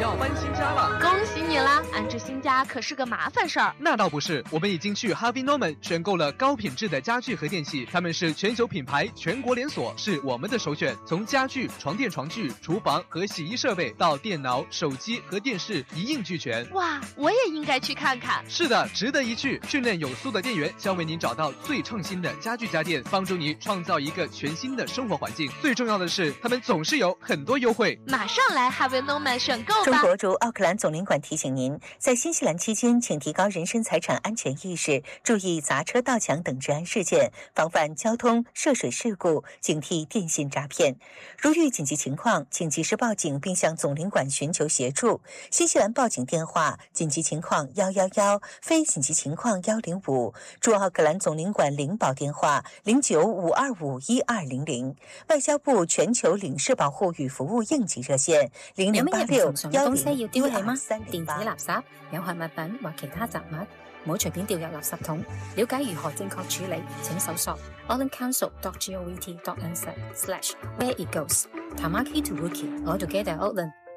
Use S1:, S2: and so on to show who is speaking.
S1: 要搬新家了。
S2: 恭喜你啦！安置新家可是个麻烦事儿。
S1: 那倒不是，我们已经去 Harvey Norman 选购了高品质的家具和电器，他们是全球品牌，全国连锁，是我们的首选。从家具、床垫、床具、厨房和洗衣设备到电脑、手机和电视一应俱全。
S2: 哇，我也应该去看看。
S1: 是的，值得一去。训练有素的店员将为您找到最创新的家具家电，帮助你创造一个全新的生活环境。最重要的是，他们总是有很多优惠。
S2: 马上来 Harvey Norman 选购吧。
S3: 中国驻奥克兰总领馆提醒您，在新西兰期间，请提高人身财产安全意识，注意砸车、盗抢等治安事件，防范交通涉水事故，警惕电信诈骗。如遇紧急情况，请及时报警并向总领馆寻求协助。新西兰报警电话：紧急情况111，非紧急情况105。驻奥克兰总领馆领保电话0952512200。外交部全球领事保护与服务应急热线008610123038。
S4: 電子垃圾、有害物品或其他雜物，唔好隨便掉入垃圾桶。了解如何正確處理，請搜索 aucklandcouncil.govt.nz/where it goes。Tamaki to Wiki all together Auckland。